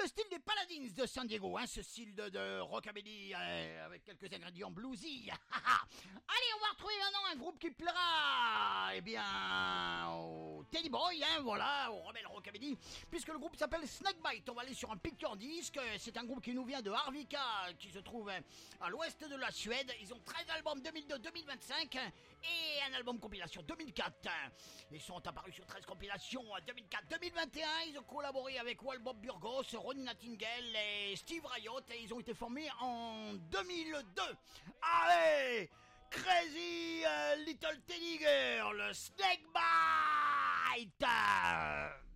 le style des Paladins de San Diego, ce style de rockabilly avec quelques ingrédients bluesy. Allez, on va retrouver maintenant un groupe qui plaira, au Teddy Boy, voilà, au rebelle rockabilly, puisque le groupe s'appelle Snakebite. On va aller sur un picture disque. C'est un groupe qui nous vient de Arvika, qui se trouve à l'ouest de la Suède. Ils ont 13 albums 2002-2025 et un album compilation 2004. Ils sont apparus sur 13 compilations 2004-2021. Ils ont collaboré avec Wal Bob Burgos, Ronnie Nightingale et Steve Riot, et ils ont été formés en 2002. Allez, Crazy Little Teddy Girl, Snakebite.